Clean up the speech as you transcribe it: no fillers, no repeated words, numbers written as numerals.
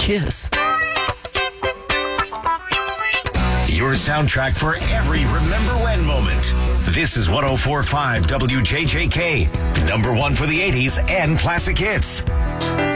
Kiss. Your soundtrack for every Remember When moment. This is 104.5 WJJK, number one for the 80s and classic hits.